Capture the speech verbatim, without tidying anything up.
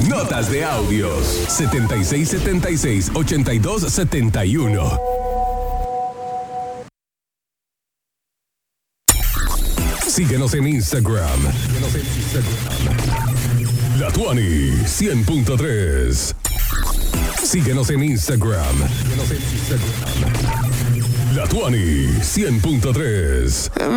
Notas de audios. setenta y seis setenta y seis, ochenta y dos setenta y uno. Síguenos en Instagram. Síguenos en Instagram. La Tuani cien punto tres. Síguenos en Instagram. Síguenos en Instagram. La Tuani cien punto tres.